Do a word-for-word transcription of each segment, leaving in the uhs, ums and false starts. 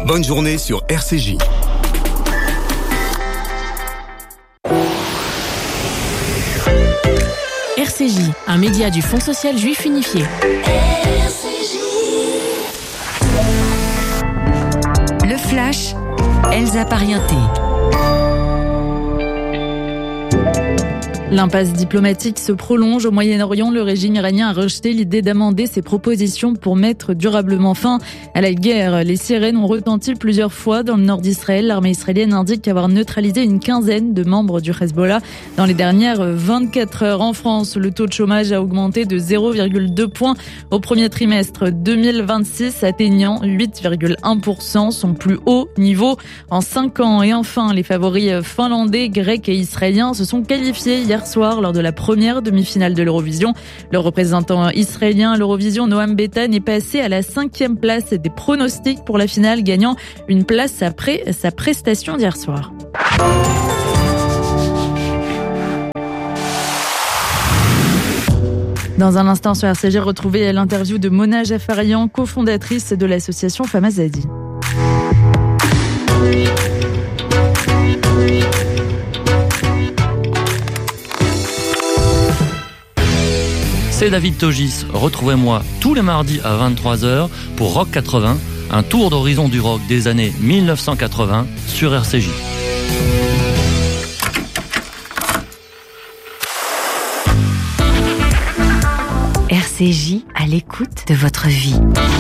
Bonne journée sur R C J. R C J, un média du Fonds social juif unifié. R C J. Le Flash, Elsa Parienté. L'impasse diplomatique se prolonge au Moyen-Orient. Le régime iranien a rejeté l'idée d'amender ses propositions pour mettre durablement fin à la guerre. Les sirènes ont retenti plusieurs fois dans le nord d'Israël. L'armée israélienne indique avoir neutralisé une quinzaine de membres du Hezbollah dans les dernières vingt-quatre heures. En France, le taux de chômage a augmenté de zéro virgule deux points au premier trimestre deux mille vingt-six, atteignant huit virgule un pour cent, son plus haut niveau en cinq ans. Et enfin, les favoris finlandais, grecs et israéliens se sont qualifiés hier soir lors de la première demi-finale de l'Eurovision. Le représentant israélien à l'Eurovision, Noam Betan, est passé à la cinquième place des pronostics pour la finale, gagnant une place après sa prestation d'hier soir. Dans un instant sur R C J, retrouvez l'interview de Mona Jafarian, cofondatrice de l'association Femme Azadi. C'est David Togis. Retrouvez-moi tous les mardis à vingt-trois heures pour Rock quatre-vingts, un tour d'horizon du rock des années mille neuf cent quatre-vingts sur R C J. R C J à l'écoute de votre vie.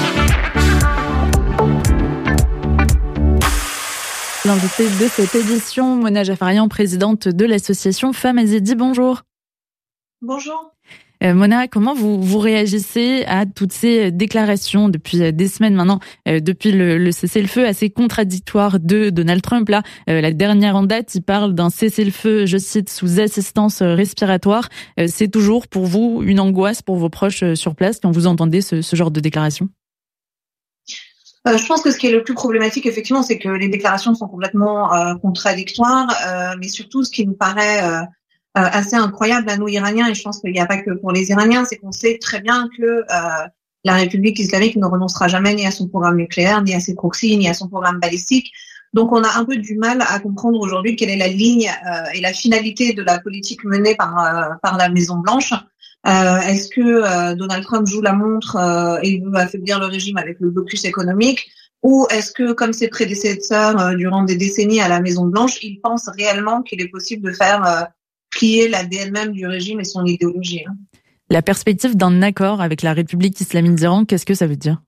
L'invitée de cette édition, Mona Jafarian, présidente de l'association Femme Azadi. Bonjour. Bonjour. Euh, Mona, comment vous, vous réagissez à toutes ces déclarations depuis des semaines maintenant, euh, depuis le, le cessez-le-feu assez contradictoire de Donald Trump? Là, euh, la dernière en date, il parle d'un cessez-le-feu, je cite, sous assistance respiratoire. Euh, c'est toujours pour vous une angoisse pour vos proches sur place quand vous entendez ce, ce genre de déclarations? Euh, je pense que ce qui est le plus problématique, effectivement, c'est que les déclarations sont complètement euh, contradictoires, euh, mais surtout, ce qui nous paraît euh, Euh, assez incroyable à nous Iraniens, et je pense qu'il n'y a pas que pour les Iraniens, c'est qu'on sait très bien que euh, la République islamique ne renoncera jamais ni à son programme nucléaire, ni à ses proxys, ni à son programme balistique. Donc on a un peu du mal à comprendre aujourd'hui quelle est la ligne euh, et la finalité de la politique menée par euh, par la Maison Blanche. Euh, est-ce que euh, Donald Trump joue la montre euh, et veut affaiblir le régime avec le blocus économique, ou est-ce que, comme ses prédécesseurs euh, durant des décennies à la Maison Blanche, il pense réellement qu'il est possible de faire euh, plier l'A D N même du régime et son idéologie. La perspective d'un accord avec la République islamique d'Iran, qu'est-ce que ça veut dire?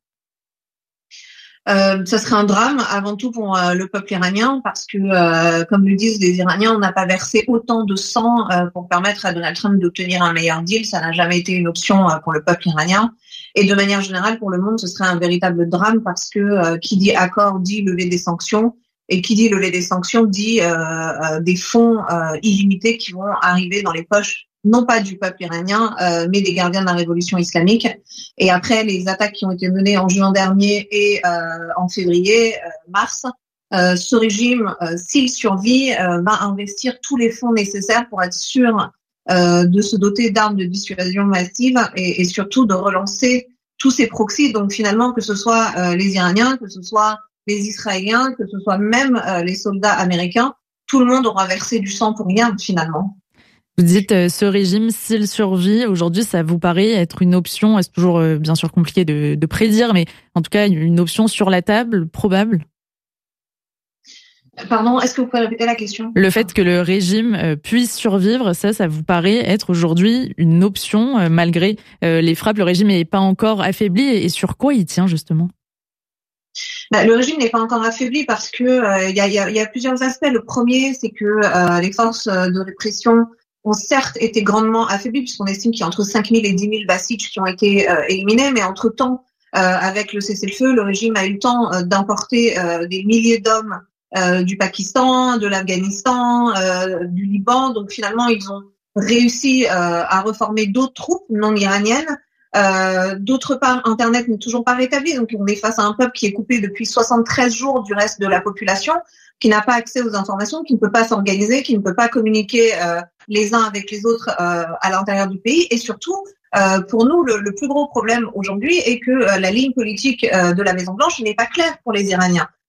Euh, ça serait un drame avant tout pour euh, le peuple iranien, parce que, euh, comme le disent les Iraniens, on n'a pas versé autant de sang euh, pour permettre à Donald Trump d'obtenir un meilleur deal. Ça n'a jamais été une option euh, pour le peuple iranien. Et de manière générale, pour le monde, ce serait un véritable drame, parce que euh, qui dit accord dit lever des sanctions. Et qui dit lever des sanctions dit euh, euh, des fonds euh, illimités qui vont arriver dans les poches, non pas du peuple iranien, euh, mais des gardiens de la révolution islamique. Et après les attaques qui ont été menées en juin dernier et euh, en février, euh, mars, euh, ce régime, euh, s'il survit, euh, va investir tous les fonds nécessaires pour être sûr euh, de se doter d'armes de dissuasion massive et, et surtout de relancer tous ces proxys. Donc finalement, que ce soit euh, les Iraniens, que ce soit les Israéliens, que ce soit même euh, les soldats américains, tout le monde aura versé du sang pour rien, finalement. Vous dites, euh, ce régime, s'il survit, aujourd'hui, ça vous paraît être une option, c'est toujours euh, bien sûr compliqué de, de prédire, mais en tout cas, une option sur la table, probable? Pardon, est-ce que vous pouvez répéter la question? Le fait que le régime euh, puisse survivre, ça, ça vous paraît être aujourd'hui une option, euh, malgré euh, les frappes? Le régime n'est pas encore affaibli, et sur quoi il tient, justement? Bah, le régime n'est pas encore affaibli parce que il euh, y, a, y, a, y a plusieurs aspects. Le premier, c'est que euh, les forces de répression ont certes été grandement affaiblies, puisqu'on estime qu'il y a entre cinq mille et dix mille Bassiches qui ont été euh, éliminés, mais entre-temps, euh, avec le cessez-le-feu, le régime a eu le temps euh, d'importer euh, des milliers d'hommes euh, du Pakistan, de l'Afghanistan, euh, du Liban. Donc finalement, ils ont réussi euh, à reformer d'autres troupes non iraniennes. Euh, d'autre part, Internet n'est toujours pas rétabli, donc on est face à un peuple qui est coupé depuis soixante-treize jours du reste de la population, qui n'a pas accès aux informations, qui ne peut pas s'organiser, qui ne peut pas communiquer euh, les uns avec les autres euh, à l'intérieur du pays. Et surtout, euh, pour nous, le, le plus gros problème aujourd'hui est que euh, la ligne politique euh, de la Maison-Blanche n'est pas claire pour les Iraniens.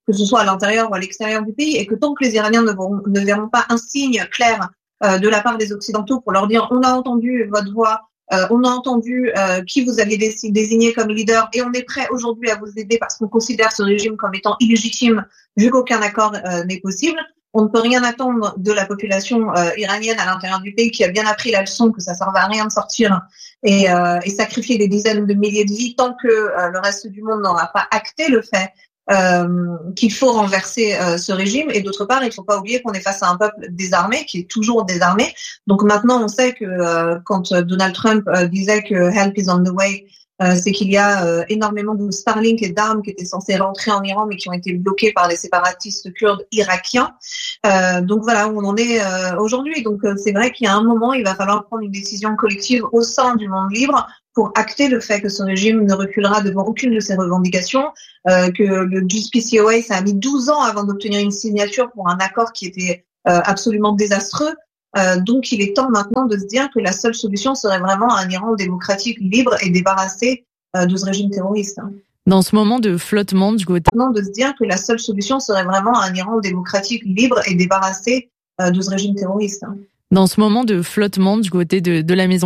que ce soit à l'intérieur ou à l'extérieur du pays, et que tant que les Iraniens ne verront, ne verront pas un signe clair euh, de la part des Occidentaux pour leur dire on a entendu votre voix, euh, on a entendu euh, qui vous aviez dé- désigné comme leader, et on est prêt aujourd'hui à vous aider parce qu'on considère ce régime comme étant illégitime vu qu'aucun accord euh, n'est possible. On ne peut rien attendre de la population euh, iranienne à l'intérieur du pays qui a bien appris la leçon que ça ne servait à rien de sortir et, euh, et sacrifier des dizaines de milliers de vies tant que euh, le reste du monde n'aura pas acté le fait euh, qu'il faut renverser euh, ce régime. Et d'autre part, il ne faut pas oublier qu'on est face à un peuple désarmé, qui est toujours désarmé. Donc maintenant, on sait que euh, quand Donald Trump euh, disait que help is on the way, Euh, c'est qu'il y a euh, énormément de Starlink et d'armes qui étaient censées rentrer en Iran mais qui ont été bloquées par les séparatistes kurdes irakiens. Euh, donc voilà où on en est euh, aujourd'hui. Donc euh, c'est vrai qu'il y a un moment, il va falloir prendre une décision collective au sein du monde libre pour acter le fait que ce régime ne reculera devant aucune de ses revendications, euh, que le J P C O A, ça a mis douze ans avant d'obtenir une signature pour un accord qui était euh, absolument désastreux. Euh, donc il est temps maintenant de se dire que la seule solution serait vraiment un Iran démocratique, libre et débarrassé euh, de ce régime terroriste. Dans ce moment de flottement du côté... Maintenant de se dire que la seule solution serait vraiment un Iran démocratique, libre et débarrassé euh, de ce régime terroriste. Dans ce moment de flottement du côté de, de la Maison